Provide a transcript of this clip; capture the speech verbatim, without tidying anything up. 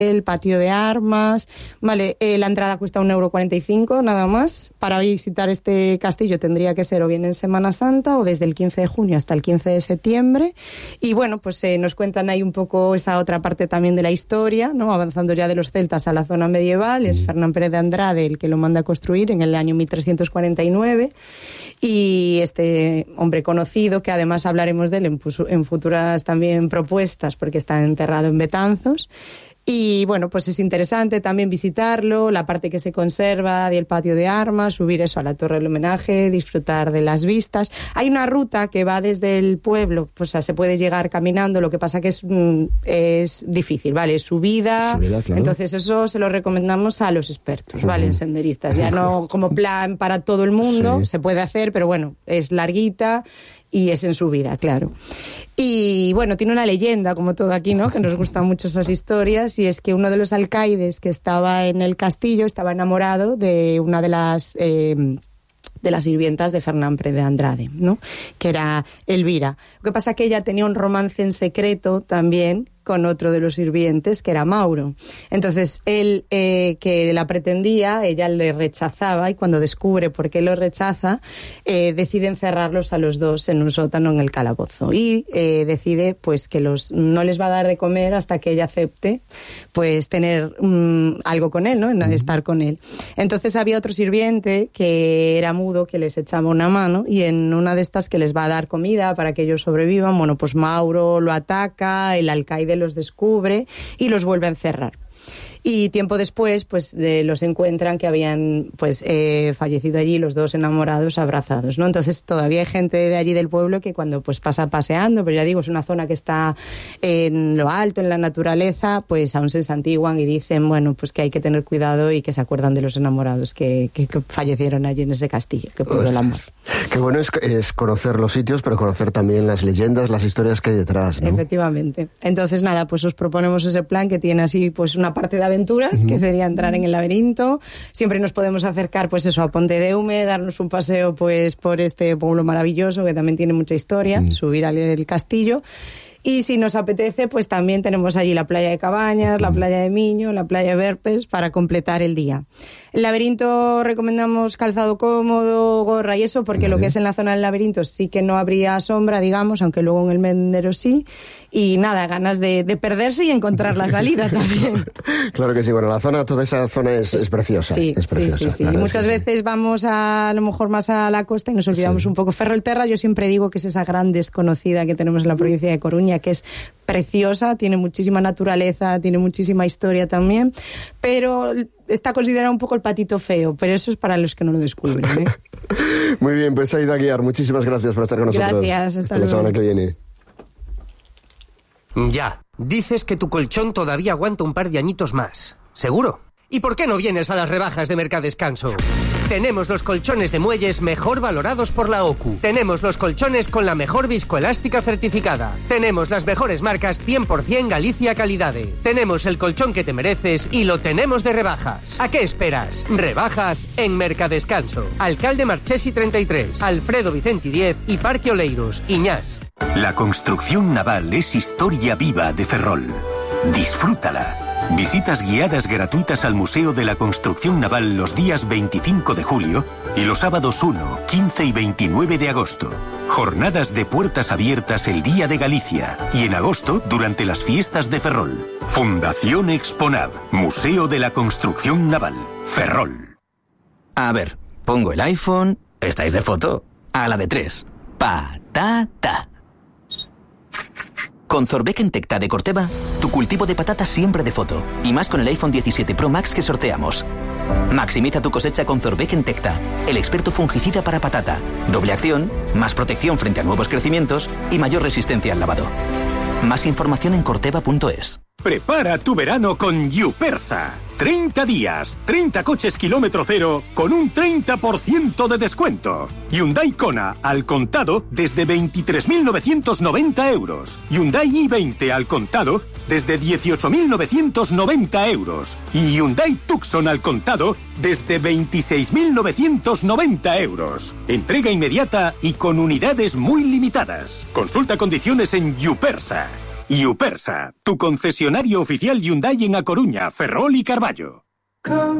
el patio de armas, vale, eh, la entrada cuesta un euro cuarenta y cinco nada más. Para visitar este castillo tendría que ser o bien en Semana Santa o desde el quince de junio hasta el quince de septiembre. Y bueno, pues eh, nos cuentan ahí un poco esa otra parte también de la historia, ¿no? Avanzando ya de los celtas a la zona medieval, es Fernán Pérez de Andrade el que lo manda a construir en el año mil trescientos cuarenta y nueve. Y este hombre conocido, que además hablaremos de él en, en futuras también propuestas, porque está enterrado en Betanzos. Y bueno, pues es interesante también visitarlo, la parte que se conserva del patio de armas, subir eso a la Torre del Homenaje, disfrutar de las vistas. Hay una ruta que va desde el pueblo, pues o sea, se puede llegar caminando, lo que pasa que es, es difícil, ¿vale? Es subida, subida claro. Entonces eso se lo recomendamos a los expertos, ¿vale? Uh-huh. Senderistas, ya no como plan para todo el mundo, sí. Se puede hacer, pero bueno, es larguita y es en subida, claro. Y bueno, tiene una leyenda, como todo aquí, ¿no? Que nos gustan mucho esas historias, y es que uno de los alcaides que estaba en el castillo estaba enamorado de una de las eh, de las sirvientas de Fernán Pérez de Andrade, ¿no? Que era Elvira. Lo que pasa es que ella tenía un romance en secreto también con otro de los sirvientes, que era Mauro. Entonces, él, eh, que la pretendía, ella le rechazaba, y cuando descubre por qué lo rechaza, eh, decide encerrarlos a los dos en un sótano en el calabozo. Y eh, decide, pues, que los no les va a dar de comer hasta que ella acepte, pues, tener um, algo con él, ¿no? Uh-huh. Estar con él. Entonces, había otro sirviente que era mudo, que les echaba una mano, y en una de estas que les va a dar comida para que ellos sobrevivan, bueno, pues Mauro lo ataca, el alcaide los descubre y los vuelve a encerrar. Y tiempo después, pues, de, los encuentran que habían, pues, eh, fallecido allí los dos enamorados abrazados, ¿no? Entonces, todavía hay gente de allí del pueblo que cuando, pues, pasa paseando, pero ya digo, es una zona que está en lo alto, en la naturaleza, pues, aún se santiguan y dicen, bueno, pues, que hay que tener cuidado y que se acuerdan de los enamorados que, que, que fallecieron allí en ese castillo, que pudo el amor. Qué bueno es, es conocer los sitios, pero conocer también las leyendas, las historias que hay detrás, ¿no? Efectivamente. Entonces, nada, pues os proponemos ese plan que tiene así, pues, una parte de aventuras, uh-huh. que sería entrar en el laberinto. Siempre nos podemos acercar, pues eso, a Pontedeume, darnos un paseo, pues, por este pueblo maravilloso que también tiene mucha historia, uh-huh. subir al el castillo. Y si nos apetece, pues también tenemos allí la playa de Cabañas, uh-huh. la playa de Miño, la playa de Verpes, para completar el día. El laberinto recomendamos calzado cómodo, gorra y eso, porque vale. Lo que es en la zona del laberinto sí que no habría sombra, digamos, aunque luego en el Mendero sí. Y nada, ganas de, de perderse y encontrar la salida también. Claro que sí, bueno, la zona, toda esa zona es, es preciosa. Sí, es preciosa, sí, sí, sí. Y muchas veces sí. vamos a, a lo mejor más a la costa y nos olvidamos sí. un poco. Ferrolterra, yo siempre digo que es esa gran desconocida que tenemos en la provincia de Coruña, que es preciosa, tiene muchísima naturaleza, tiene muchísima historia también, pero está considerado un poco el patito feo, pero eso es para los que no lo descubren, ¿eh? Muy bien, pues Aida Aguiar, muchísimas gracias por estar con nosotros. Gracias, hasta, hasta la semana que viene. Ya, dices que tu colchón todavía aguanta un par de añitos más. ¿Seguro? ¿Y por qué no vienes a las rebajas de Mercadescanso? Tenemos los colchones de muelles mejor valorados por la O C U. Tenemos los colchones con la mejor viscoelástica certificada. Tenemos las mejores marcas cien por ciento Galicia Calidade. Tenemos el colchón que te mereces y lo tenemos de rebajas. ¿A qué esperas? Rebajas en Mercadescanso. Alcalde Marchesi treinta y tres, Alfredo Vicenti diez y Parque Oleiros, Iñás. La construcción naval es historia viva de Ferrol. Disfrútala. Visitas guiadas gratuitas al Museo de la Construcción Naval los días veinticinco de julio y los sábados uno, quince y veintinueve de agosto. Jornadas de puertas abiertas el Día de Galicia y en agosto durante las fiestas de Ferrol. Fundación Exponav, Museo de la Construcción Naval, Ferrol. A ver, pongo el iPhone, ¿estáis de foto? A la de tres. Patata. Con Zorbeck Tecta de Corteva, tu cultivo de patatas siempre de foto. Y más con el iPhone diecisiete Pro Max que sorteamos. Maximiza tu cosecha con Zorbeck Tecta, el experto fungicida para patata. Doble acción, más protección frente a nuevos crecimientos y mayor resistencia al lavado. Más información en corteva punto es. Prepara tu verano con Yupersa. treinta días, treinta coches kilómetro cero con un treinta por ciento de descuento. Hyundai Kona al contado desde veintitrés mil novecientos noventa euros. Hyundai i veinte al contado desde dieciocho mil novecientos noventa euros. Y Hyundai Tucson al contado desde veintiséis mil novecientos noventa euros. Entrega inmediata y con unidades muy limitadas. Consulta condiciones en Yupersa. Yupersa, tu concesionario oficial Hyundai en A Coruña, Ferrol y Carballo.